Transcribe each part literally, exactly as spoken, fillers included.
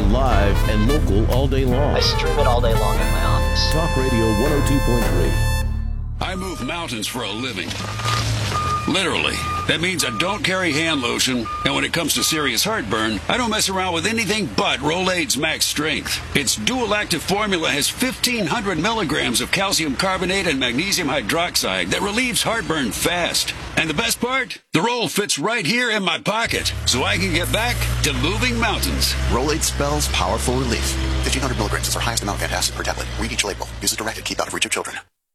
live and local all day long. I stream it all day long in my office. Talk Radio one oh two point three. I move mountains for a living. Literally. That means I don't carry hand lotion, and when it comes to serious heartburn, I don't mess around with anything but Rolaids Max Strength. Its dual-active formula has fifteen hundred milligrams of calcium carbonate and magnesium hydroxide that relieves heartburn fast. And the best part? The roll fits right here in my pocket, so I can get back to moving mountains. Rolaids spells powerful relief. fifteen hundred milligrams is our highest amount of antacid per tablet. Read each label. Use as directed. Keep out of reach of children.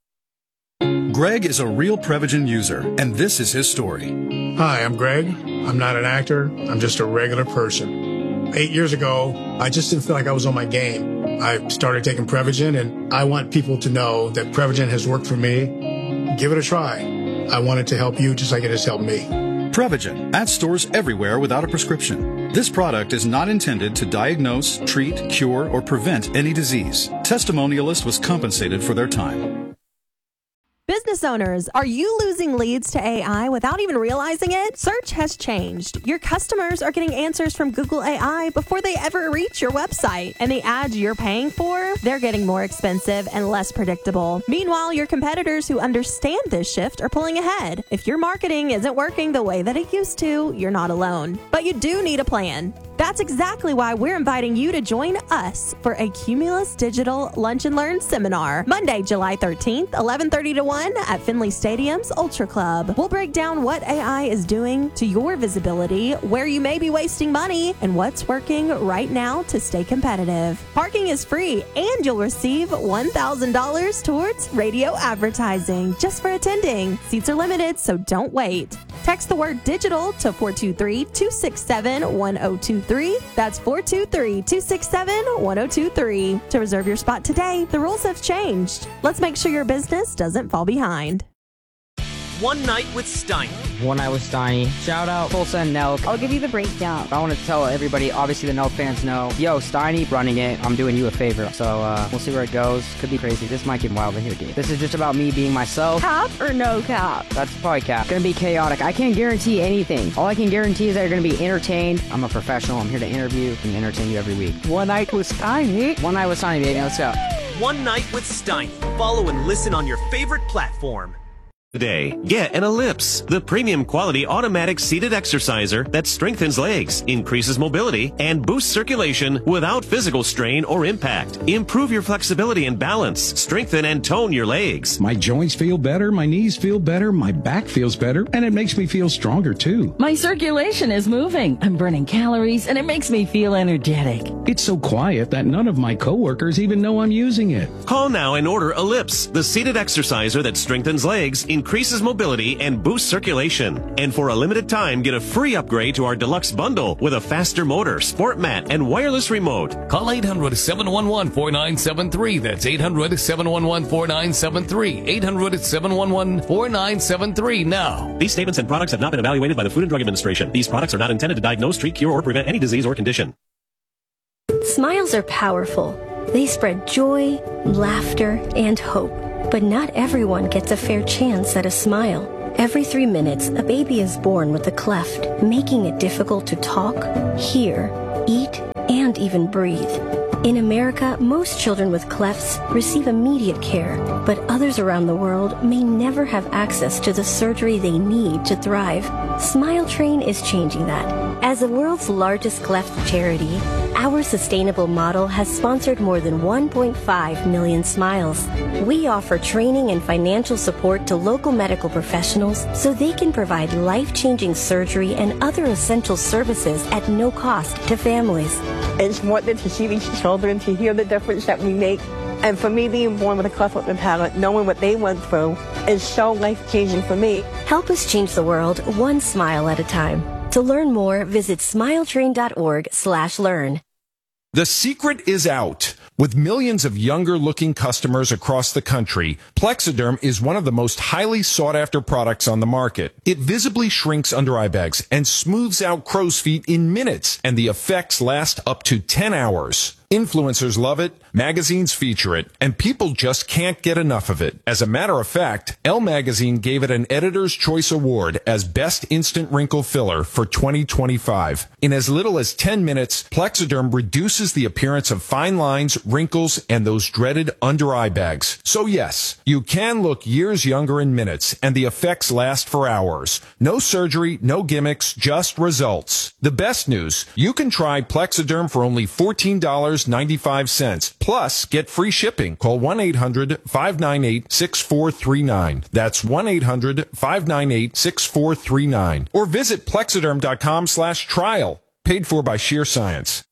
Greg is a real Prevagen user, and this is his story. Hi, I'm Greg. I'm not an actor. I'm just a regular person. Eight years ago, I just didn't feel like I was on my game. I started taking Prevagen, and I want people to know that Prevagen has worked for me. Give it a try. I want it to help you just like it has helped me. Prevagen, at stores everywhere without a prescription. This product is not intended to diagnose, treat, cure, or prevent any disease. Testimonialist was compensated for their time. Business owners, are you losing leads to A I without even realizing it? Search has changed. Your customers are getting answers from Google A I before they ever reach your website. And the ads you're paying for, they're getting more expensive and less predictable. Meanwhile, your competitors who understand this shift are pulling ahead. If your marketing isn't working the way that it used to, you're not alone. But you do need a plan. That's exactly why we're inviting you to join us for a Cumulus Digital Lunch and Learn seminar, Monday, July thirteenth, eleven thirty to one at Finley Stadium's Ultra Club. We'll break down what A I is doing to your visibility, where you may be wasting money, and what's working right now to stay competitive. Parking is free, and you'll receive one thousand dollars towards radio advertising just for attending. Seats are limited, so don't wait. Text the word digital to four two three, two six seven, one oh two three. That's four two three, two six seven, one oh two three. To reserve your spot today, the rules have changed. Let's make sure your business doesn't fall behind. One Night with Steiny. One Night with Steiny. Shout out Tulsa and Nelk. I'll give you the breakdown. I want to tell everybody, obviously the Nelk fans know, yo, Steiny running it. I'm doing you a favor. So uh, we'll see where it goes. Could be crazy. This might get wild in here, dude. This is just about me being myself. Cap or no cap? That's probably cap. Gonna be chaotic. I can't guarantee anything. All I can guarantee is that you're gonna be entertained. I'm a professional. I'm here to interview and entertain you every week. One Night with Steiny. One Night with Steiny, baby. Let's go. One Night with Steiny. Follow and listen on your favorite platform. Today, get an Ellipse, the premium quality automatic seated exerciser that strengthens legs, increases mobility, and boosts circulation without physical strain or impact. Improve your flexibility and balance, strengthen and tone your legs. My joints feel better, my knees feel better, my back feels better, and it makes me feel stronger too. My circulation is moving, I'm burning calories, and it makes me feel energetic. It's so quiet that none of my coworkers even know I'm using it. Call now and order Ellipse, the seated exerciser that strengthens legs, increases mobility, and boosts circulation. And for a limited time, get a free upgrade to our deluxe bundle with a faster motor, sport mat, and wireless remote. Call eight hundred, seven one one, four nine seven three. That's eight hundred, seven one one, four nine seven three. eight hundred, seven one one, four nine seven three now. These statements and products have not been evaluated by the Food and Drug Administration. These products are not intended to diagnose, treat, cure, or prevent any disease or condition. Smiles are powerful. They spread joy, laughter, and hope. But not everyone gets a fair chance at a smile. Every three minutes, a baby is born with a cleft, making it difficult to talk, hear, eat, and even breathe. In America, most children with clefts receive immediate care, but others around the world may never have access to the surgery they need to thrive. Smile Train is changing that. As the world's largest cleft charity, our sustainable model has sponsored more than one point five million smiles. We offer training and financial support to local medical professionals so they can provide life-changing surgery and other essential services at no cost to families. It's wonderful to see these children, to hear the difference that we make. And for me, being born with a cleft lip and palate, knowing what they went through, is so life-changing for me. Help us change the world one smile at a time. To learn more, visit smiletrain.org slash learn. The secret is out. With millions of younger-looking customers across the country, Plexiderm is one of the most highly sought-after products on the market. It visibly shrinks under-eye bags and smooths out crow's feet in minutes, and the effects last up to ten hours. Influencers love it, magazines feature it, and people just can't get enough of it. As a matter of fact, Elle Magazine gave it an Editor's Choice Award as Best Instant Wrinkle Filler for twenty twenty-five. In as little as ten minutes, Plexiderm reduces the appearance of fine lines, wrinkles, and those dreaded under-eye bags. So yes, you can look years younger in minutes, and the effects last for hours. No surgery, no gimmicks, just results. The best news, you can try Plexiderm for only fourteen dollars and ninety-five cents. Plus, get free shipping. Call one eight hundred five nine eight six four three nine. That's one eight hundred five nine eight six four three nine. Or visit plexiderm.com slash trial. Paid for by Sheer Science.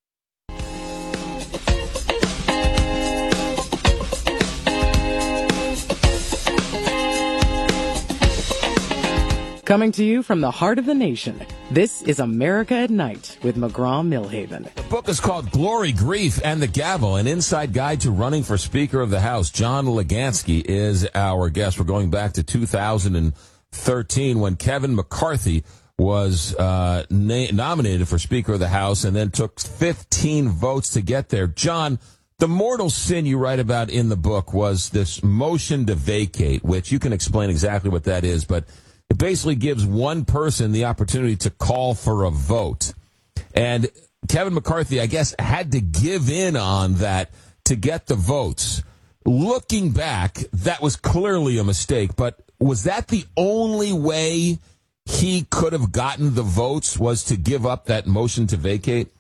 Coming to you from the heart of the nation, this is America at Night with McGraw-Millhaven. The book is called Glory, Grief, and the Gavel, an inside guide to running for Speaker of the House. John Legansky is our guest. We're going back to two thousand thirteen when Kevin McCarthy was uh, na- nominated for Speaker of the House and then took fifteen votes to get there. John, the mortal sin you write about in the book was this motion to vacate, which you can explain exactly what that is, but it basically gives one person the opportunity to call for a vote. And Kevin McCarthy, I guess, had to give in on that to get the votes. Looking back, that was clearly a mistake, but was that the only way he could have gotten the votes, was to give up that motion to vacate?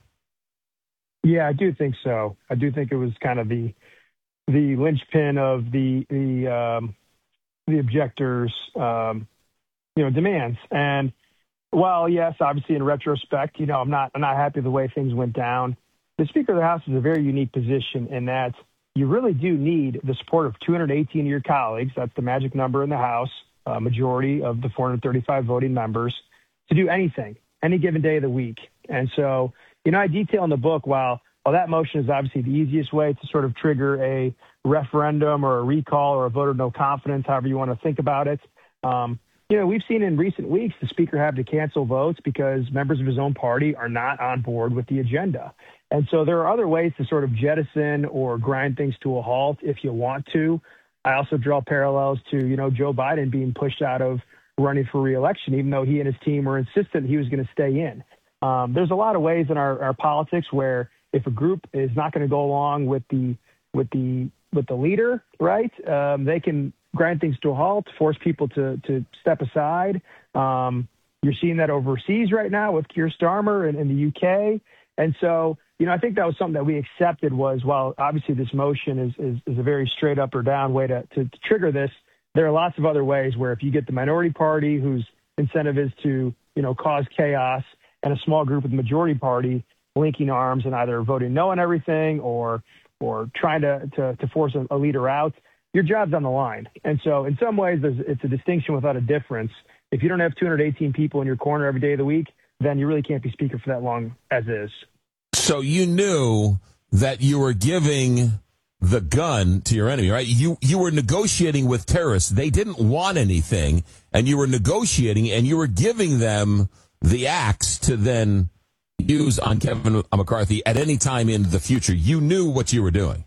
Yeah, I do think so. I do think it was kind of the the linchpin of the the um, the objectors' um, you know, demands. And while, yes, obviously in retrospect, you know, I'm not I'm not happy the way things went down. The Speaker of the House is a very unique position in that you really do need the support of two hundred eighteen of your colleagues. That's the magic number in the House, a majority of the four hundred thirty-five voting members, to do anything, any given day of the week. And so, you know, I detail in the book, while, while that motion is obviously the easiest way to sort of trigger a referendum or a recall or a vote of no confidence, however you want to think about it, um, you know, we've seen in recent weeks the Speaker have to cancel votes because members of his own party are not on board with the agenda. And so there are other ways to sort of jettison or grind things to a halt if you want to. I also draw parallels to, you know, Joe Biden being pushed out of running for re-election, even though he and his team were insistent he was going to stay in. Um, there's a lot of ways in our, our politics where if a group is not going to go along with the with the with the leader, right, um, they can grind things to a halt, force people to to step aside. Um, you're seeing that overseas right now with Keir Starmer in, in the U K. And so, you know, I think that was something that we accepted was, while obviously this motion is is, is a very straight up or down way to, to, to trigger this, there are lots of other ways where if you get the minority party whose incentive is to, you know, cause chaos, and a small group of the majority party linking arms and either voting no on everything or or trying to, to, to force a, a leader out, your job's on the line. And so in some ways, there's, it's a distinction without a difference. If you don't have two hundred eighteen people in your corner every day of the week, then you really can't be Speaker for that long as is. So you knew that you were giving the gun to your enemy, right? You you were negotiating with terrorists. They didn't want anything, and you were negotiating, and you were giving them the axe to then use on Kevin McCarthy at any time in the future. You knew what you were doing.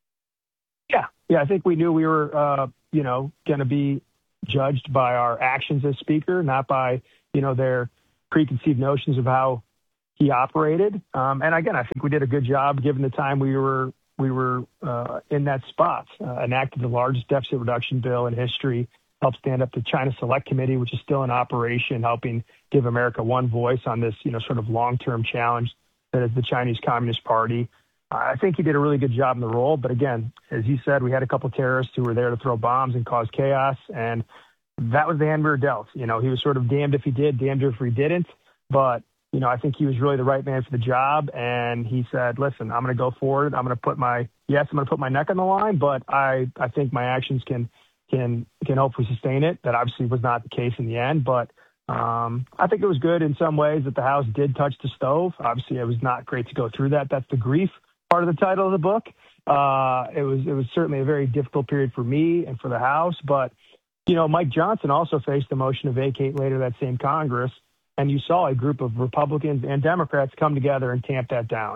Yeah, yeah. I think we knew we were, uh, you know, going to be judged by our actions as Speaker, not by, you know, their preconceived notions of how he operated. Um, and again, I think we did a good job given the time we were we were uh, in that spot. Uh, enacted the largest deficit reduction bill in history. Helped stand up the China Select Committee, which is still in operation, helping give America one voice on this, you know, sort of long-term challenge that is the Chinese Communist Party. Uh, I think he did a really good job in the role. But again, as you said, we had a couple of terrorists who were there to throw bombs and cause chaos, and that was the hand we were dealt. You know, he was sort of damned if he did, damned if he didn't. But, you know, I think he was really the right man for the job. And he said, listen, I'm going to go forward. I'm going to put my, yes, I'm going to put my neck on the line, but I, I think my actions can, can can hopefully sustain it. That obviously was not the case in the end, but um, I think it was good in some ways that the House did touch the stove. Obviously, it was not great to go through that. That's the grief part of the title of the book. Uh, it was it was certainly a very difficult period for me and for the House, but, you know, Mike Johnson also faced the motion to vacate later that same Congress, and you saw a group of Republicans and Democrats come together and tamp that down.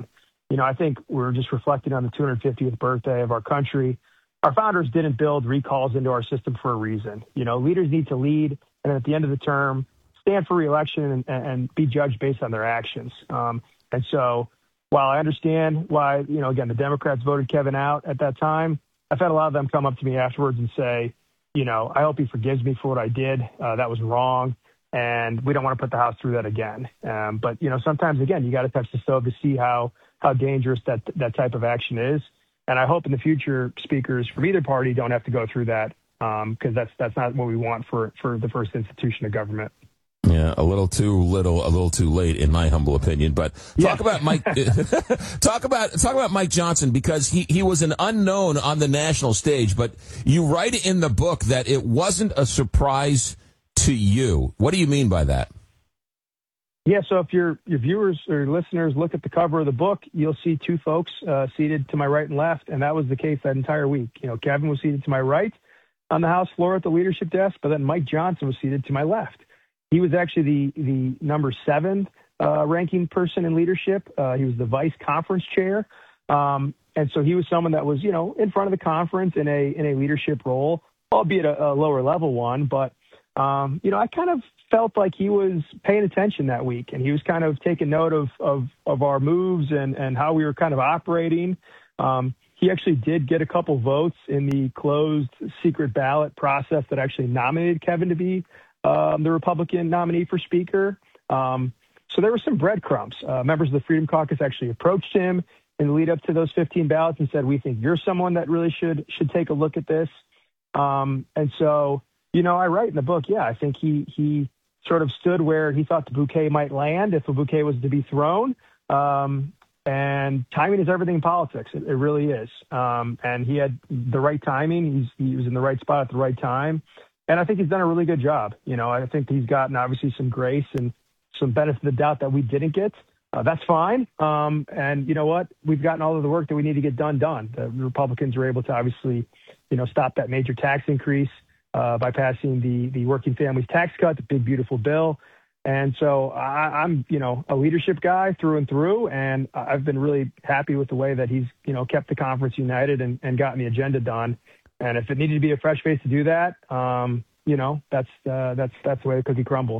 you know, I think we're just reflecting on the two hundred fiftieth birthday of our country. Our founders didn't build recalls into our system for a reason. You know, leaders need to lead, and at the end of the term, stand for reelection and, and be judged based on their actions. Um, and so while I understand why, you know, again, the Democrats voted Kevin out at that time, I've had a lot of them come up to me afterwards and say, you know, I hope he forgives me for what I did. Uh, that was wrong. And we don't want to put the House through that again. Um, but, you know, sometimes, again, you got to touch the stove to see how how dangerous that that type of action is. And I hope in the future speakers from either party don't have to go through that, because um, that's that's not what we want for, for the first institution of government. Yeah, a little too little, a little too late, in my humble opinion. But talk yeah. about Mike. talk about talk about Mike Johnson, because he he was an unknown on the national stage. But you write in the book that it wasn't a surprise to you. What do you mean by that? Yeah, so if your your viewers or listeners look at the cover of the book, you'll see two folks uh, seated to my right and left, and that was the case that entire week. You know, Kevin was seated to my right on the House floor at the leadership desk, but then Mike Johnson was seated to my left. He was actually the the number seven uh, ranking person in leadership. Uh, he was the vice conference chair, um, and so he was someone that was, you know, in front of the conference in a in a leadership role, albeit a, a lower level one. But um, you know, I kind of felt like he was paying attention that week, and he was kind of taking note of of, of our moves and and how we were kind of operating. Um, he actually did get a couple votes in the closed secret ballot process that actually nominated Kevin to be Um, the Republican nominee for Speaker. Um, so there were some breadcrumbs. Uh, members of the Freedom Caucus actually approached him in the lead up to those fifteen ballots and said, we think you're someone that really should should take a look at this. Um, and so, you know, I write in the book, yeah, I think he he sort of stood where he thought the bouquet might land if a bouquet was to be thrown. Um, and timing is everything in politics. It, it really is. Um, and he had the right timing. He's, he was in the right spot at the right time. And I think he's done a really good job. You know, I think he's gotten obviously some grace and some benefit of the doubt that we didn't get. Uh, that's fine. Um, and you know what? We've gotten all of the work that we need to get done done. The Republicans were able to obviously, you know, stop that major tax increase uh, by passing the the working families tax cut, the big beautiful bill. And so I, I'm, you know, a leadership guy through and through, and I've been really happy with the way that he's, you know, kept the conference united and, and gotten the agenda done. And if it needed to be a fresh face to do that, um, you know, that's uh, that's that's the way the cookie crumbles.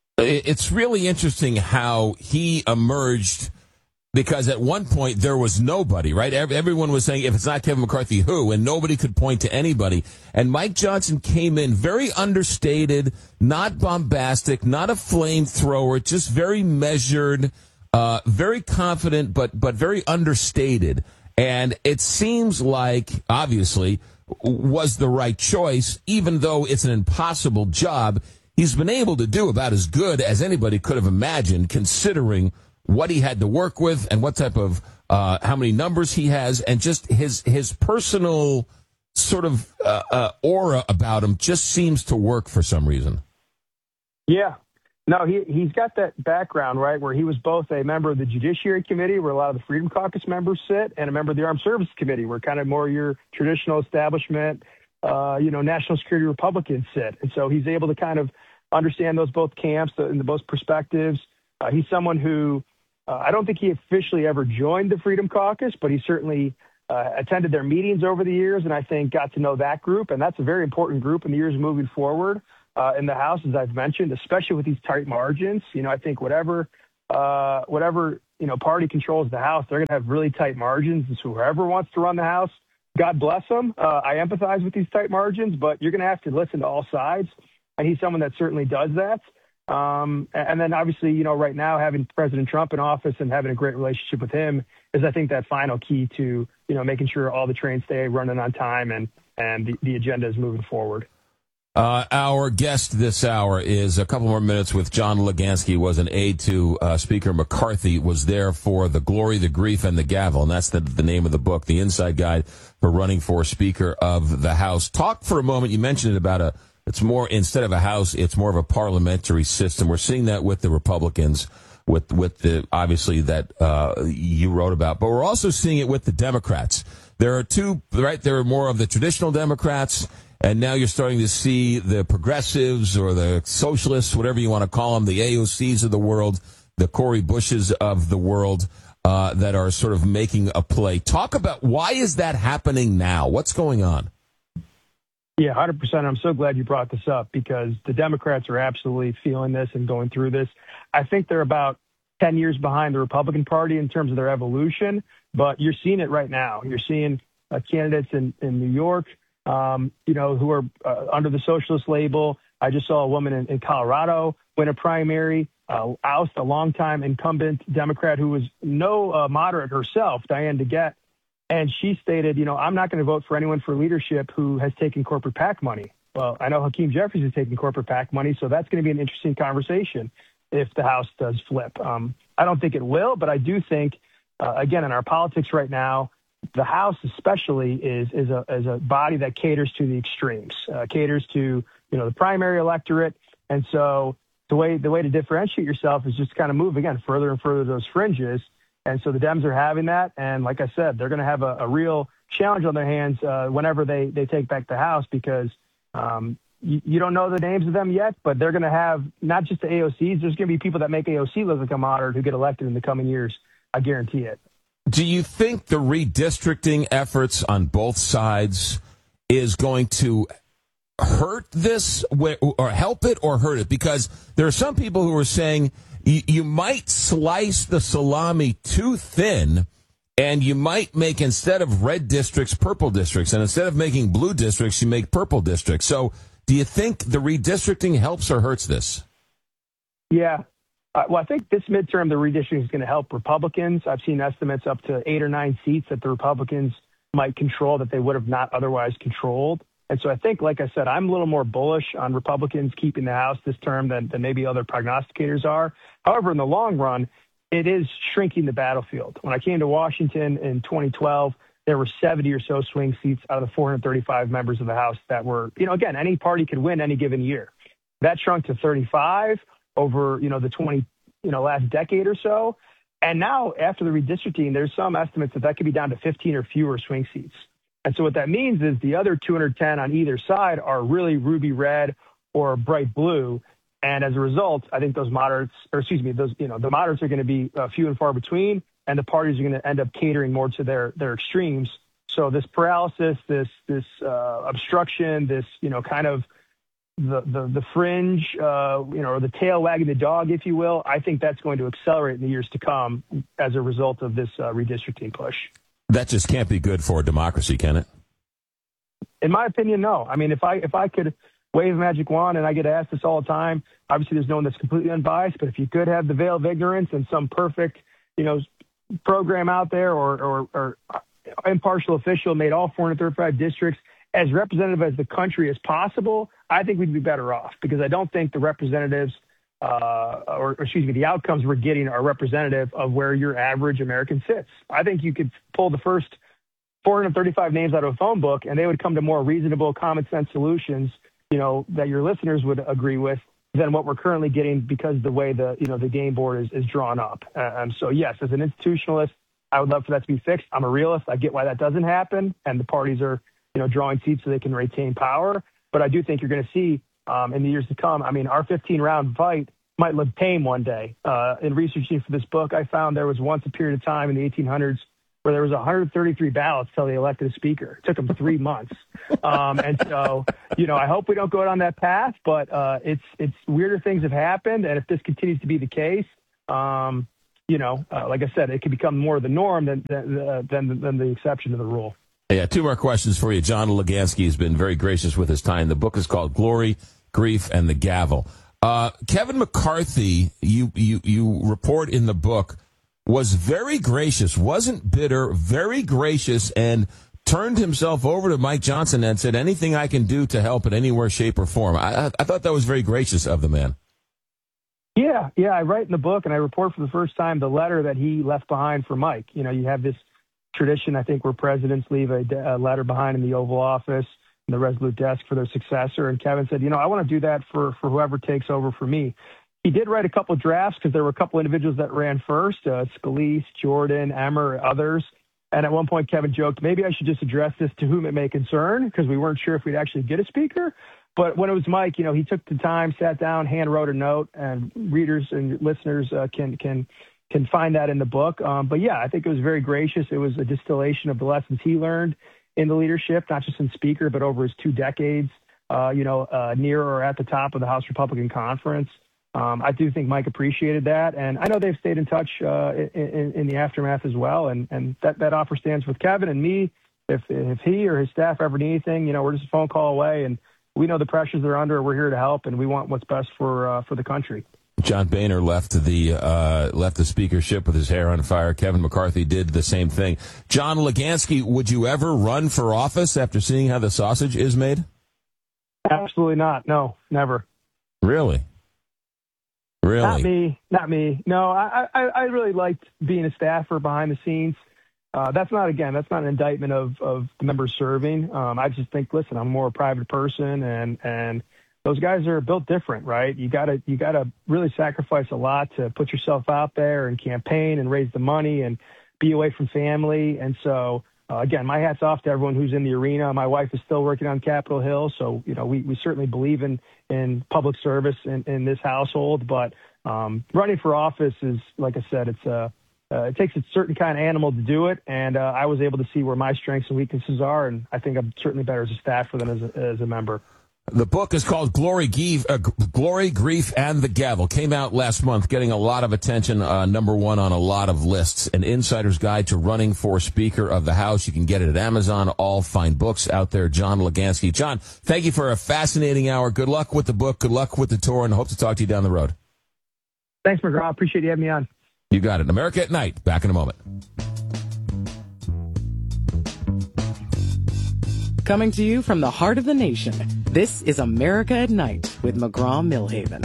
It's really interesting how he emerged, because at one point there was nobody, right? Everyone was saying, if it's not Kevin McCarthy, who? And nobody could point to anybody. And Mike Johnson came in very understated, not bombastic, not a flamethrower, just very measured, uh, very confident, but but very understated. And it seems like, obviously, was the right choice, even though it's an impossible job. He's been able to do about as good as anybody could have imagined, considering what he had to work with and what type of, uh, how many numbers he has, and just his, his personal sort of uh, uh, aura about him just seems to work for some reason. Yeah. No, he, he's got that background, right, where he was both a member of the Judiciary Committee, where a lot of the Freedom Caucus members sit, and a member of the Armed Services Committee, where kind of more your traditional establishment, uh, you know, national security Republicans sit. And so he's able to kind of understand those both camps and the both perspectives. Uh, he's someone who, uh, I don't think he officially ever joined the Freedom Caucus, but he certainly uh, attended their meetings over the years, and I think got to know that group. And that's a very important group in the years moving forward. Uh, in the House, as I've mentioned, especially with these tight margins. You know, I think whatever, uh, whatever, you know, party controls the House, they're going to have really tight margins. And so whoever wants to run the House, God bless them. Uh, I empathize with these tight margins, but you're going to have to listen to all sides. And he's someone that certainly does that. Um, and then obviously, you know, right now having President Trump in office and having a great relationship with him is, I think, that final key to, you know, making sure all the trains stay running on time and, and the, the agenda is moving forward. Uh, our guest this hour is a couple more minutes with John Legansky, was an aide to uh, Speaker McCarthy, was there for The Glory, the Grief, and the Gavel, and that's the, the name of the book, The Inside Guide for Running for Speaker of the House. Talk for a moment, you mentioned it about a, it's more, instead of a House, it's more of a parliamentary system. We're seeing that with the Republicans, with, with the, obviously, that uh, you wrote about, but we're also seeing it with the Democrats. There are two, right, there are more of the traditional Democrats, and now you're starting to see the progressives or the socialists, whatever you want to call them, the A O Cs of the world, the Cori Bushes of the world uh, that are sort of making a play. Talk about why is that happening now? What's going on? Yeah, one hundred percent. I'm so glad you brought this up because the Democrats are absolutely feeling this and going through this. I think they're about ten years behind the Republican Party in terms of their evolution, but you're seeing it right now. You're seeing uh, candidates in, in New York, um, you know, who are uh, under the socialist label. I just saw a woman in, in Colorado win a primary, uh, oust a longtime incumbent Democrat who was no uh, moderate herself, Diane DeGette. And she stated, you know, I'm not going to vote for anyone for leadership who has taken corporate PAC money. Well, I know Hakeem Jeffries is taking corporate PAC money, so that's going to be an interesting conversation if the House does flip. Um, I don't think it will, but I do think, uh, again, in our politics right now, the House especially is is a is a body that caters to the extremes, uh, caters to you know the primary electorate, and so the way the way to differentiate yourself is just kind of move again further and further those fringes. And so the Dems are having that, and like I said, they're going to have a, a real challenge on their hands uh, whenever they they take back the House because um, you, you don't know the names of them yet, but they're going to have not just the A O Cs. There's going to be people that make A O C look like a moderate who get elected in the coming years. I guarantee it. Do you think the redistricting efforts on both sides is going to hurt this or help it or hurt it? Because there are some people who are saying you, you might slice the salami too thin and you might make, instead of red districts, purple districts. And instead of making blue districts, you make purple districts. So do you think the redistricting helps or hurts this? Yeah. Uh, well, I think this midterm, the redistricting is going to help Republicans. I've seen estimates up to eight or nine seats that the Republicans might control that they would have not otherwise controlled. And so I think, like I said, I'm a little more bullish on Republicans keeping the House this term than, than maybe other prognosticators are. However, in the long run, it is shrinking the battlefield. When I came to Washington in twenty twelve, there were seventy or so swing seats out of the four hundred thirty-five members of the House that were, you know, again, any party could win any given year. That shrunk to thirty-five over, you know, the twenty, you know, last decade or so. And now after the redistricting, there's some estimates that that could be down to fifteen or fewer swing seats. And so what that means is the other two hundred ten on either side are really ruby red or bright blue. And as a result, I think those moderates, or excuse me, those, you know, the moderates are going to be uh, few and far between, and the parties are going to end up catering more to their, their extremes. So this paralysis, this, this uh, obstruction, this, you know, kind of the, the, the fringe, uh, you know, or the tail wagging the dog, if you will, I think that's going to accelerate in the years to come as a result of this uh, redistricting push. That just can't be good for democracy, can it? In my opinion, no. I mean, if I if I could wave a magic wand, and I get asked this all the time, obviously there's no one that's completely unbiased, but if you could have the veil of ignorance and some perfect, you know, program out there or, or, or impartial official made all four hundred thirty-five districts as representative as the country as possible, I think we'd be better off because I don't think the representatives uh, or, or excuse me, the outcomes we're getting are representative of where your average American sits. I think you could pull the first four hundred thirty-five names out of a phone book and they would come to more reasonable, common sense solutions, you know, that your listeners would agree with than what we're currently getting because the way the, you know, the game board is, is drawn up. Um, so yes, as an institutionalist, I would love for that to be fixed. I'm a realist. I get why that doesn't happen. And the parties are, you know, drawing seats so they can retain power. But I do think you're going to see um, in the years to come, I mean, our fifteen round fight might look tame one day. Uh, in researching for this book, I found there was once a period of time in the eighteen hundreds where there was one hundred thirty-three ballots till they elected a speaker. It took them three months. Um, and so, you know, I hope we don't go down that path, but uh, it's it's weirder things have happened. And if this continues to be the case, um, you know, uh, like I said, it could become more the norm than than, than, than the exception to the rule. Yeah, two more questions for you. John Legansky has been very gracious with his time. The book is called Glory, Grief, and the Gavel. Uh, Kevin McCarthy, you, you, you report in the book, was very gracious, wasn't bitter, very gracious, and turned himself over to Mike Johnson and said, anything I can do to help in any way, shape, or form. I, I thought that was very gracious of the man. Yeah, yeah, I write in the book, and I report for the first time the letter that he left behind for Mike. You know, you have this tradition, I think, where presidents leave a, a letter behind in the Oval Office and the Resolute desk for their successor. And Kevin said, you know, I want to do that for, for whoever takes over for me. He did write a couple of drafts because there were a couple of individuals that ran first, uh, Scalise, Jordan, Emmer, others. And at one point, Kevin joked, maybe I should just address this to whom it may concern because we weren't sure if we'd actually get a speaker. but when it was Mike, you know, he took the time, sat down, hand wrote a note, and readers and listeners uh, can can can find that in the book. Um, but yeah, I think it was very gracious. It was a distillation of the lessons he learned in the leadership, not just in speaker, but over his two decades, uh, you know, uh, near or at the top of the House Republican Conference. Um, I do think Mike appreciated that, and I know they've stayed in touch uh, in, in the aftermath as well. And, and that, that offer stands with Kevin and me. If if he or his staff ever need anything, you know, we're just a phone call away, and we know the pressures they're under. We're here to help, and we want what's best for uh, for the country. John Boehner left the uh, left the speakership with his hair on fire. Kevin McCarthy did the same thing. John Legansky, would you ever run for office after seeing how the sausage is made? Absolutely not. No, never. Really? Really? Not me. Not me. No, I, I, I really liked being a staffer behind the scenes. Uh, that's not, again, that's not an indictment of, of the members serving. Um, I just think, listen, I'm more a private person, and, and those guys are built different, right? You gotta, you gotta really sacrifice a lot to put yourself out there and campaign and raise the money and be away from family. And so, uh, again, my hat's off to everyone who's in the arena. My wife is still working on Capitol Hill. So, you know, we, we certainly believe in, in public service in, in this household, but, um, running for office is, like I said, it's a, uh, it takes a certain kind of animal to do it. And, uh, I was able to see where my strengths and weaknesses are. And I think I'm certainly better as a staffer than as a, as a member. The book is called Glory, Grief, uh, Glory, Grief, and the Gavel. Came out last month, getting a lot of attention, uh, number one on a lot of lists. An insider's guide to running for Speaker of the House. You can get it at Amazon. All fine books out there. John Legansky. John, thank you for a fascinating hour. Good luck with the book. Good luck with the tour, and hope to talk to you down the road. Thanks, McGraw. Appreciate you having me on. You got it. America at Night. Back in a moment. Coming to you from the heart of the nation, this is America at Night with McGraw-Milhaven.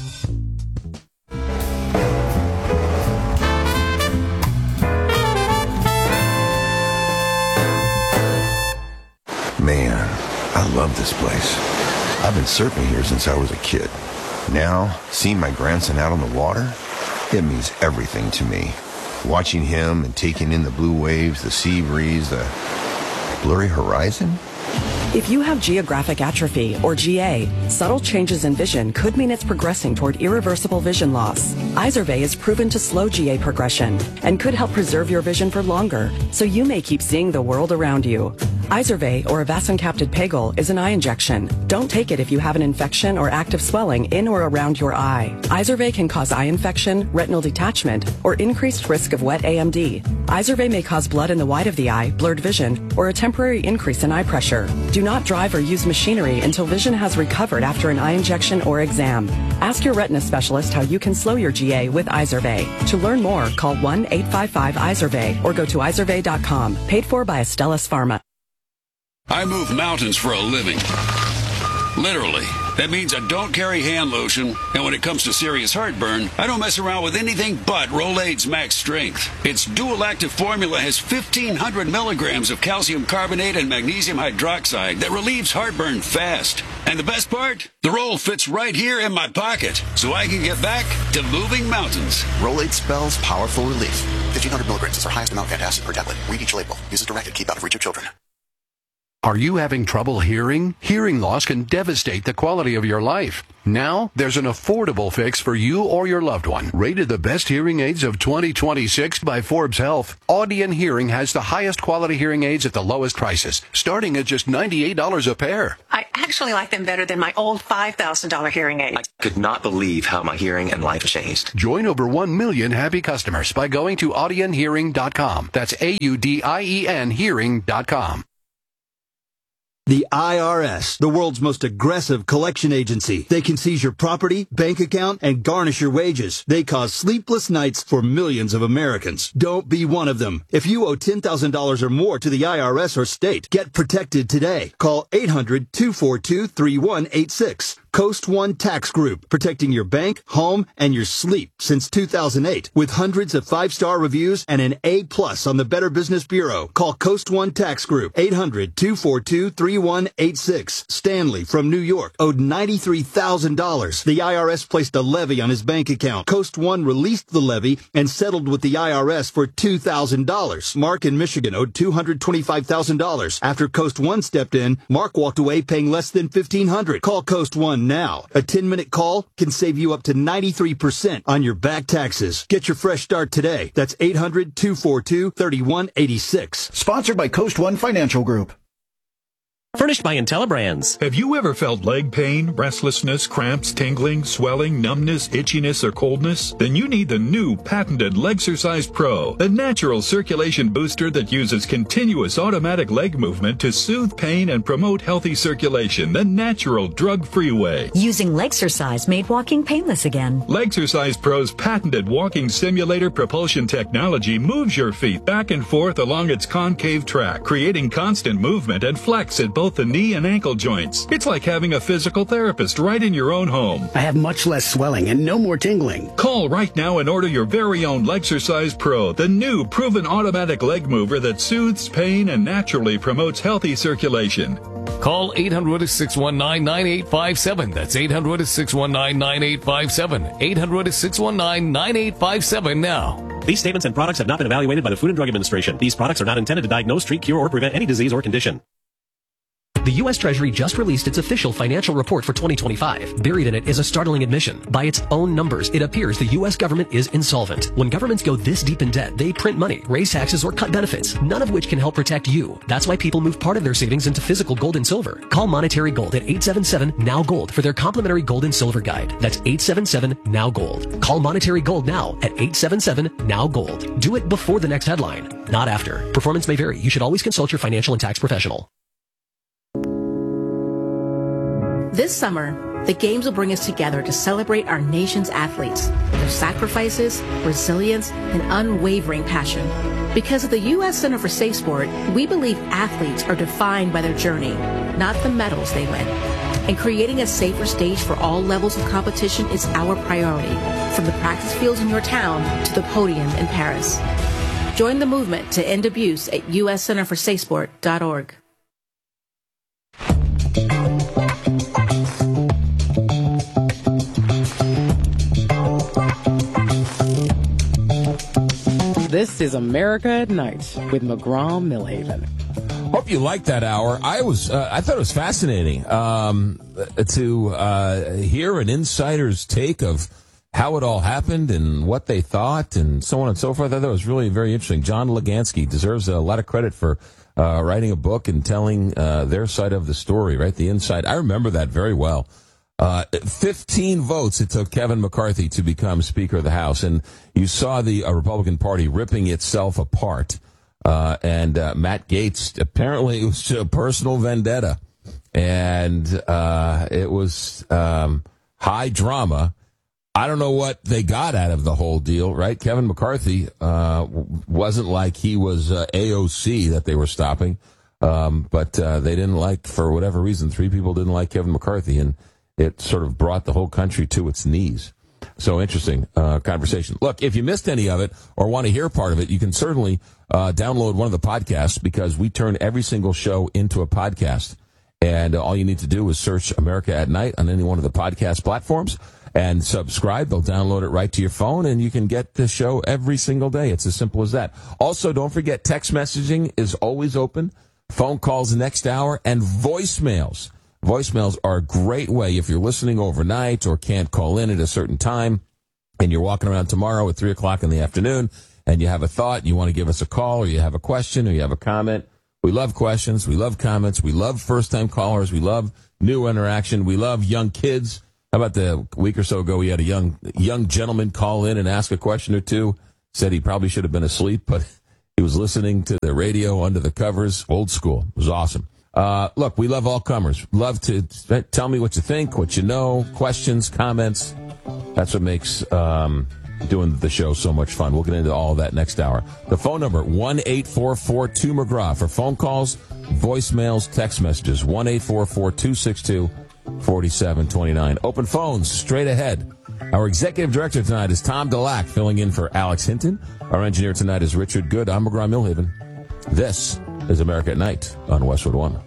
Man, I love this place. I've been surfing here since I was a kid. Now, seeing my grandson out on the water, it means everything to me. Watching him and taking in the blue waves, the sea breeze, the blurry horizon. If you have geographic atrophy, or G A, subtle changes in vision could mean it's progressing toward irreversible vision loss. Izervay is proven to slow G A progression and could help preserve your vision for longer, so you may keep seeing the world around you. Izervay, or avacincaptad pegol, is an eye injection. Don't take it if you have an infection or active swelling in or around your eye. Izervay can cause eye infection, retinal detachment, or increased risk of wet A M D. Izervay may cause blood in the white of the eye, blurred vision, or a temporary increase in eye pressure. Do not drive or use machinery until vision has recovered after an eye injection or exam. Ask your retina specialist how you can slow your G A with Izervay. To learn more, call one eight five five Izervay or go to izervay dot com. Paid for by Astellas Pharma. I move mountains for a living. Literally. That means I don't carry hand lotion, and when it comes to serious heartburn, I don't mess around with anything but Rolaids Max Strength. Its dual-active formula has fifteen hundred milligrams of calcium carbonate and magnesium hydroxide that relieves heartburn fast. And the best part? The roll fits right here in my pocket, so I can get back to moving mountains. Rolaids spells powerful relief. fifteen hundred milligrams is our highest amount of antacid per tablet. Read each label. Use as directed. Keep out of reach of children. Are you having trouble hearing? Hearing loss can devastate the quality of your life. Now, there's an affordable fix for you or your loved one. Rated the best hearing aids of twenty twenty-six by Forbes Health, Audion Hearing has the highest quality hearing aids at the lowest prices, starting at just ninety-eight dollars a pair. I actually like them better than my old five thousand dollars hearing aids. I could not believe how my hearing and life changed. Join over one million happy customers by going to audion hearing dot com. That's A U D I E N hearing dot com. The I R S, the world's most aggressive collection agency. They can seize your property, bank account, and garnish your wages. They cause sleepless nights for millions of Americans. Don't be one of them. If you owe ten thousand dollars or more to the I R S or state, get protected today. Call eight hundred, two four two, three one eight six. Coast One Tax Group, protecting your bank, home, and your sleep since two thousand eight. With hundreds of five-star reviews and an A plus on the Better Business Bureau. Call Coast One Tax Group, eight hundred, two four two, three one eight six. Stanley from New York owed ninety-three thousand dollars. The I R S placed a levy on his bank account. Coast One released the levy and settled with the I R S for two thousand dollars. Mark in Michigan owed two hundred twenty-five thousand dollars. After Coast One stepped in, Mark walked away paying less than fifteen hundred dollars. Call Coast One now. A ten-minute call can save you up to ninety-three percent on your back taxes. Get your fresh start today. That's eight hundred, two four two, three one eight six. Sponsored by Coast One Financial Group. Furnished by IntelliBrands. Have you ever felt leg pain, restlessness, cramps, tingling, swelling, numbness, itchiness, or coldness? Then you need the new patented Legsercise Pro, the natural circulation booster that uses continuous automatic leg movement to soothe pain and promote healthy circulation the natural drug-free way. Using Legsercise made walking painless again. Legsercise Pro's patented walking simulator propulsion technology moves your feet back and forth along its concave track, creating constant movement and flex at both the knee and ankle joints. It's like having a physical therapist right in your own home. I have much less swelling and no more tingling. Call right now and order your very own Legsercise Pro, the new proven automatic leg mover that soothes pain and naturally promotes healthy circulation. Call eight hundred, six one nine, nine eight five seven. That's eight hundred, six one nine, nine eight five seven. eight hundred, six one nine, nine eight five seven now. These statements and products have not been evaluated by the Food and Drug Administration. These products are not intended to diagnose, treat, cure, or prevent any disease or condition. The U S Treasury just released its official financial report for twenty twenty-five. Buried in it is a startling admission. By its own numbers, it appears the U S government is insolvent. When governments go this deep in debt, they print money, raise taxes, or cut benefits, none of which can help protect you. That's why people move part of their savings into physical gold and silver. Call Monetary Gold at eight seven seven, N O W Gold for their complimentary gold and silver guide. That's eight seven seven, N O W Gold. Call Monetary Gold now at eight seven seven, N O W Gold. Do it before the next headline, not after. Performance may vary. You should always consult your financial and tax professional. This summer, the Games will bring us together to celebrate our nation's athletes, their sacrifices, resilience, and unwavering passion. Because at the U S Center for Safe Sport, we believe athletes are defined by their journey, not the medals they win. And creating a safer stage for all levels of competition is our priority, from the practice fields in your town to the podium in Paris. Join the movement to end abuse at U S center for safe sport dot org. This is America at Night with McGraw-Millhaven. Hope you liked that hour. I was, uh, I thought it was fascinating um, to uh, hear an insider's take of how it all happened and what they thought and so on and so forth. I thought it was really very interesting. John Legansky deserves a lot of credit for uh, writing a book and telling uh, their side of the story, right? The inside. I remember that very well. Uh, fifteen votes it took Kevin McCarthy to become Speaker of the House, and you saw the uh, Republican Party ripping itself apart. Uh, and uh, Matt Gaetz, apparently it was a personal vendetta, and uh, it was um, high drama. I don't know what they got out of the whole deal, right? Kevin McCarthy uh, wasn't like he was uh, A O C that they were stopping, um, but uh, they didn't like, for whatever reason, three people didn't like Kevin McCarthy, and it sort of brought the whole country to its knees. So interesting uh, conversation. Look, if you missed any of it or want to hear part of it, you can certainly uh, download one of the podcasts, because we turn every single show into a podcast. And uh, all you need to do is search America at Night on any one of the podcast platforms and subscribe. They'll download it right to your phone, and you can get the show every single day. It's as simple as that. Also, don't forget, text messaging is always open. Phone calls next hour, and voicemails. Voicemails are a great way if you're listening overnight or can't call in at a certain time, and you're walking around tomorrow at three o'clock in the afternoon, and you have a thought, and you want to give us a call, or you have a question, or you have a comment. We love questions. We love comments. We love first-time callers. We love new interaction. We love young kids. How about the week or so ago, we had a young young gentleman call in and ask a question or two. Said he probably should have been asleep, but he was listening to the radio under the covers. Old school. It was awesome. Uh, look, we love all comers. Love to tell me what you think, what you know, questions, comments. That's what makes um, doing the show so much fun. We'll get into all of that next hour. The phone number, one eight four four two McGraw for phone calls, voicemails, text messages, one eight four four two six two forty-seven twenty-nine. Open phones straight ahead. Our executive director tonight is Tom Delac, filling in for Alex Hinton. Our engineer tonight is Richard Good. I'm McGraw Millhaven. This is America at Night on Westwood One.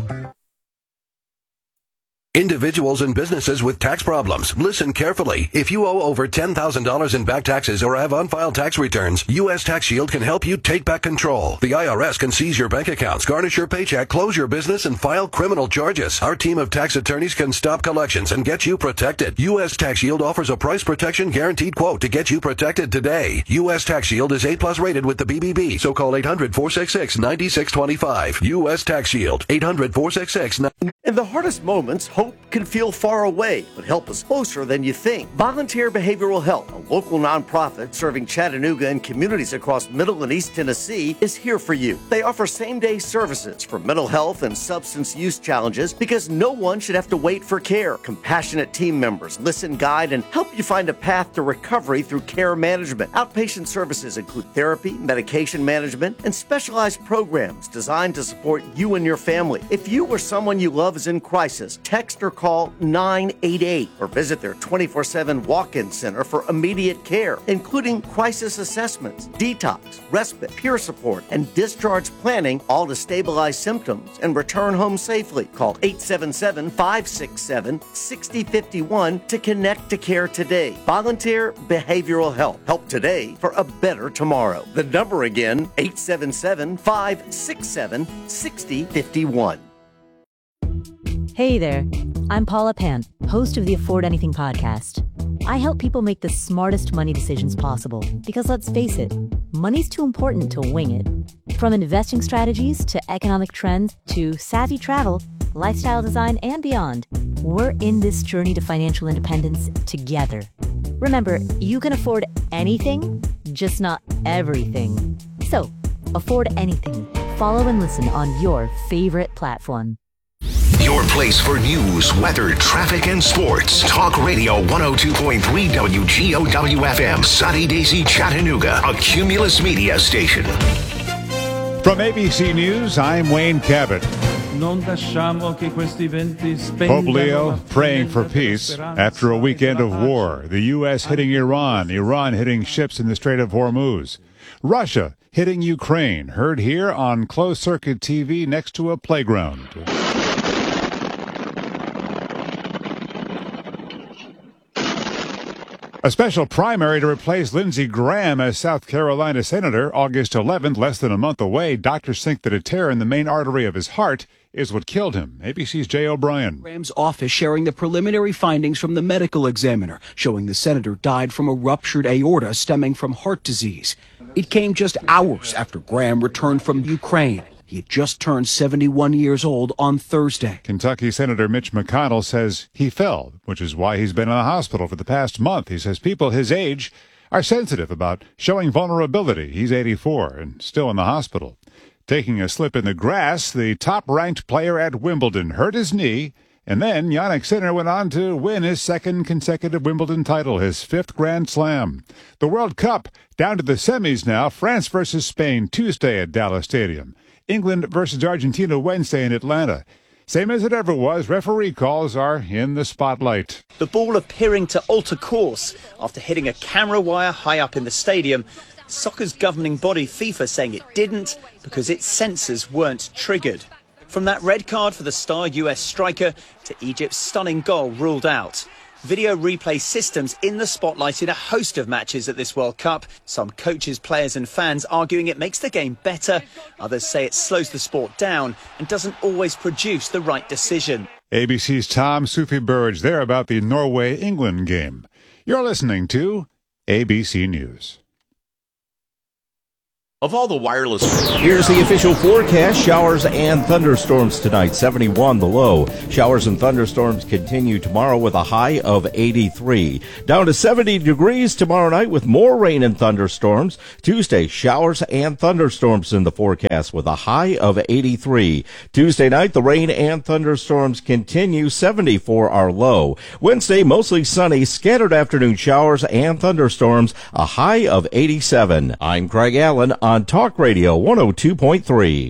Individuals and businesses with tax problems, listen carefully. If you owe over ten thousand dollars in back taxes or have unfiled tax returns, U S Tax Shield can help you take back control. The I R S can seize your bank accounts, garnish your paycheck, close your business, and file criminal charges. Our team of tax attorneys can stop collections and get you protected. U S Tax Shield offers a price protection guaranteed quote to get you protected today. U S Tax Shield is A plus rated with the B B B, so call eight hundred, four six six, nine six two five. U S Tax Shield, eight hundred, four six six, nine six two five. In the hardest moments, hope can feel far away, but help is closer than you think. Volunteer Behavioral Health, a local nonprofit serving Chattanooga and communities across Middle and East Tennessee, is here for you. They offer same-day services for mental health and substance use challenges because no one should have to wait for care. Compassionate team members listen, guide, and help you find a path to recovery through care management. Outpatient services include therapy, medication management, and specialized programs designed to support you and your family. If you or someone you love is in crisis, text or call nine eight eight or visit their twenty-four seven walk-in center for immediate care, including crisis assessments, detox, respite, peer support, and discharge planning, all to stabilize symptoms and return home safely. Call eight seven seven, five six seven, six zero five one to connect to care today. Volunteer Behavioral Health. Help today for a better tomorrow. The number again, eight seven seven, five six seven, six zero five one. Hey there, I'm Paula Pant, host of the Afford Anything podcast. I help people make the smartest money decisions possible because let's face it, money's too important to wing it. From investing strategies to economic trends to savvy travel, lifestyle design, and beyond, we're in this journey to financial independence together. Remember, you can afford anything, just not everything. So, afford anything. Follow and listen on your favorite platform. Your place for news, weather, traffic, and sports. Talk Radio one oh two point three W G O W F M, Sunny Daisy, Chattanooga, a Cumulus Media station. From A B C News, I'm Wayne Cabot. Pope Leo praying for peace after a weekend of war. The U S hitting Iran, Iran hitting ships in the Strait of Hormuz. Russia hitting Ukraine, heard here on closed-circuit T V next to a playground. A special primary to replace Lindsey Graham as South Carolina Senator, August eleventh, less than a month away. Doctors think that a tear in the main artery of his heart is what killed him. A B C's Jay O'Brien. Graham's office sharing the preliminary findings from the medical examiner, showing the senator died from a ruptured aorta stemming from heart disease. It came just hours after Graham returned from Ukraine. He had just turned seventy-one years old on Thursday. Kentucky Senator Mitch McConnell says he fell, which is why he's been in the hospital for the past month. He says people his age are sensitive about showing vulnerability. He's eighty-four and still in the hospital. Taking a slip in the grass, the top-ranked player at Wimbledon hurt his knee, and then Jannik Sinner went on to win his second consecutive Wimbledon title, his fifth Grand Slam. The World Cup down to the semis now. France versus Spain Tuesday at Dallas Stadium. England versus Argentina Wednesday in Atlanta. Same as it ever was, referee calls are in the spotlight. The ball appearing to alter course after hitting a camera wire high up in the stadium. Soccer's governing body FIFA saying it didn't because its sensors weren't triggered. From that red card for the star U S striker to Egypt's stunning goal ruled out. Video replay systems in the spotlight in a host of matches at this World Cup. Some coaches, players and fans arguing it makes the game better. Others say it slows the sport down and doesn't always produce the right decision. A B C's Tom Sufi Burge there about the Norway-England game. You're listening to A B C News. Of all the wireless... Here's the official forecast. Showers and thunderstorms tonight. seventy-one the low. Showers and thunderstorms continue tomorrow with a high of eighty-three. Down to seventy degrees tomorrow night with more rain and thunderstorms. Tuesday, showers and thunderstorms in the forecast with a high of eighty-three. Tuesday night, the rain and thunderstorms continue. seventy-four our low. Wednesday, mostly sunny. Scattered afternoon showers and thunderstorms. A high of eighty-seven. I'm Craig Allen on Talk Radio one oh two point three.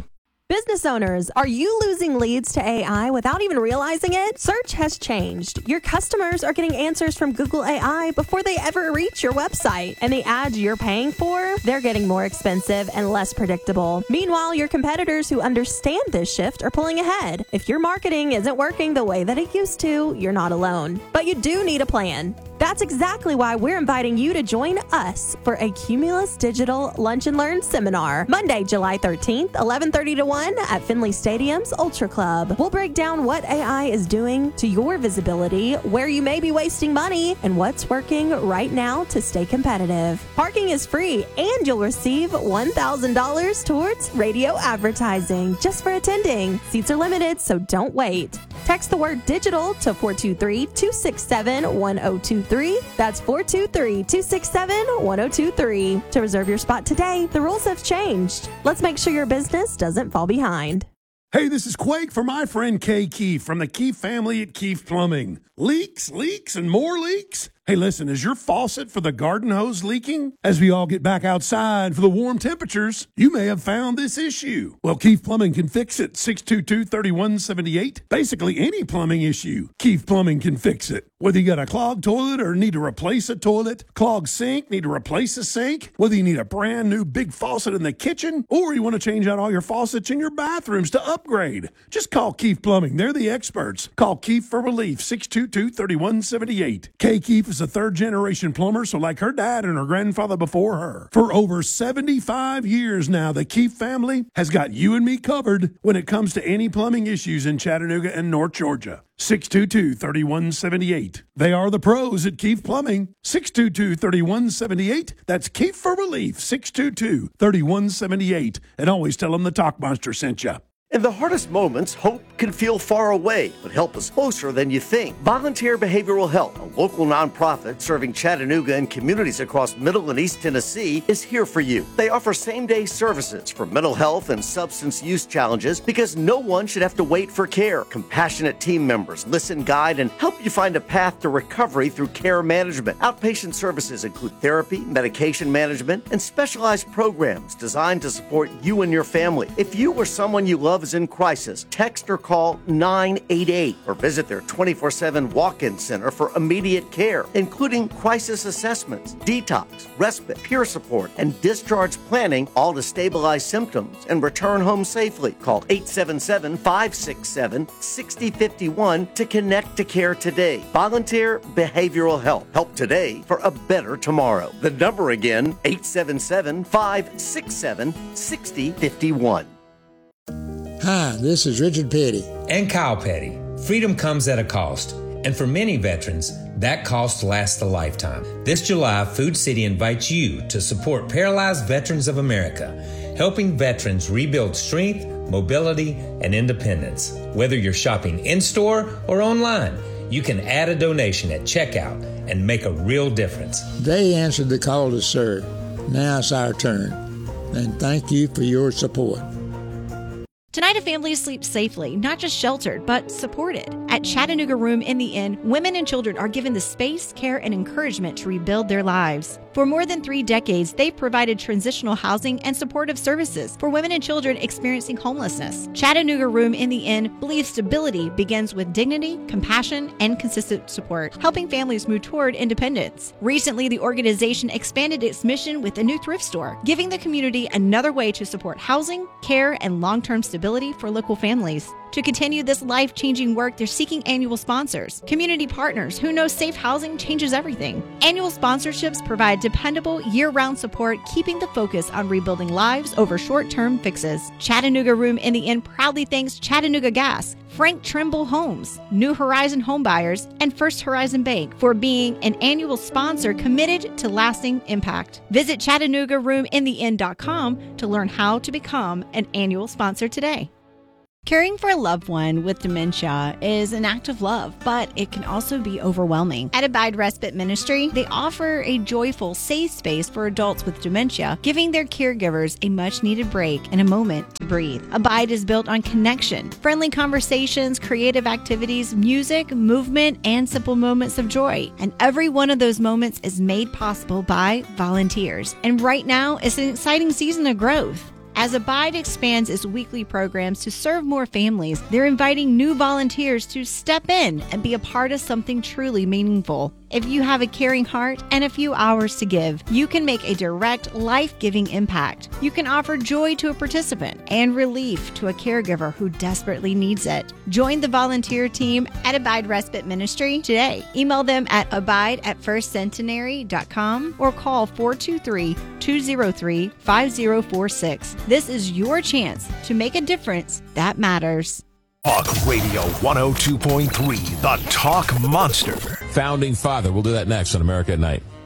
Business owners, are you losing leads to A I without even realizing it? Search has changed. Your customers are getting answers from Google A I before they ever reach your website. And the ads you're paying for, they're getting more expensive and less predictable. Meanwhile, your competitors who understand this shift are pulling ahead. If your marketing isn't working the way that it used to, you're not alone. But you do need a plan. That's exactly why we're inviting you to join us for a Cumulus Digital Lunch and Learn seminar, Monday, July thirteenth, eleven thirty to one at Finley Stadium's Ultra Club. We'll break down what A I is doing to your visibility, where you may be wasting money, and what's working right now to stay competitive. Parking is free, and you'll receive one thousand dollars towards radio advertising just for attending. Seats are limited, so don't wait. Text the word digital to four two three, two six seven, one zero two three. That's four two three, two six seven, one zero two three. To reserve your spot today, the rules have changed. Let's make sure your business doesn't fall behind. Hey, this is Quake for my friend Kay Keefe from the Keefe family at Keefe Plumbing. Leaks, leaks, and more leaks? Hey, listen, is your faucet for the garden hose leaking? As we all get back outside for the warm temperatures, you may have found this issue. Well, Keefe Plumbing can fix it. six two two, three one seven eight. Basically, any plumbing issue, Keefe Plumbing can fix it. Whether you got a clogged toilet or need to replace a toilet, clogged sink, need to replace a sink, whether you need a brand new big faucet in the kitchen, or you want to change out all your faucets in your bathrooms to upgrade, just call Keefe Plumbing. They're the experts. Call Keefe for relief, six two two, three one seven eight. Kay Keefe is a third-generation plumber, so like her dad and her grandfather before her. For over seventy-five years now, the Keefe family has got you and me covered when it comes to any plumbing issues in Chattanooga and North Georgia. six two two, three one seven eight. They are the pros at Keefe Plumbing. six two two, three one seven eight. That's Keefe for relief, six two two, three one seven eight. And always tell them the Talk Monster sent you. In the hardest moments, hope can feel far away, but help is closer than you think. Volunteer Behavioral Health, a local nonprofit serving Chattanooga and communities across Middle and East Tennessee, is here for you. They offer same-day services for mental health and substance use challenges because no one should have to wait for care. Compassionate team members listen, guide, and help you find a path to recovery through care management. Outpatient services include therapy, medication management, and specialized programs designed to support you and your family. If you or someone you love is in crisis, text or call nine eight eight or visit their twenty-four seven walk-in center for immediate care, including crisis assessments, detox, respite, peer support, and discharge planning, all to stabilize symptoms and return home safely. Call eight seven seven, five six seven, six zero five one to connect to care today. Volunteer Behavioral Health. Help today for a better tomorrow. The number again, eight seven seven, five six seven, six zero five one. Hi, this is Richard Petty. And Kyle Petty. Freedom comes at a cost. And for many veterans, that cost lasts a lifetime. This July, Food City invites you to support Paralyzed Veterans of America, helping veterans rebuild strength, mobility, and independence. Whether you're shopping in-store or online, you can add a donation at checkout and make a real difference. They answered the call to serve. Now it's our turn. And thank you for your support. Tonight, a family sleeps safely, not just sheltered, but supported. At Chattanooga Room in the Inn, women and children are given the space, care, and encouragement to rebuild their lives. For more than three decades, they've provided transitional housing and supportive services for women and children experiencing homelessness. Chattanooga Room in the Inn believes stability begins with dignity, compassion, and consistent support, helping families move toward independence. Recently, the organization expanded its mission with a new thrift store, giving the community another way to support housing, care, and long-term stability for local families. To continue this life-changing work, they're seeking annual sponsors, community partners who know safe housing changes everything. Annual sponsorships provide dependable, year-round support, keeping the focus on rebuilding lives over short-term fixes. Chattanooga Room in the Inn proudly thanks Chattanooga Gas, Frank Trimble Homes, New Horizon Homebuyers, and First Horizon Bank for being an annual sponsor committed to lasting impact. Visit Chattanooga Room in the Inn dot com to learn how to become an annual sponsor today. Caring for a loved one with dementia is an act of love, but it can also be overwhelming. At Abide Respite Ministry, they offer a joyful, safe space for adults with dementia, giving their caregivers a much-needed break and a moment to breathe. Abide is built on connection, friendly conversations, creative activities, music, movement, and simple moments of joy. And every one of those moments is made possible by volunteers. And right now, it's an exciting season of growth. As Abide expands its weekly programs to serve more families, they're inviting new volunteers to step in and be a part of something truly meaningful. If you have a caring heart and a few hours to give, you can make a direct, life-giving impact. You can offer joy to a participant and relief to a caregiver who desperately needs it. Join the volunteer team at Abide Respite Ministry today. Email them at abide at first centenary dot com or call four two three, two zero three, five zero four six. This is your chance to make a difference that matters. Talk Radio one oh two point three, the Talk Monster. Founding Father. We'll do that next on America at Night.